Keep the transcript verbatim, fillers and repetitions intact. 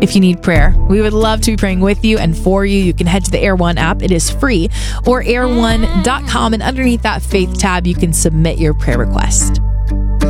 if you need prayer. We would love to be praying with you and for you. You can head to the Air One app. It is free, or air one dot com. And underneath that faith tab, you can submit your prayer request.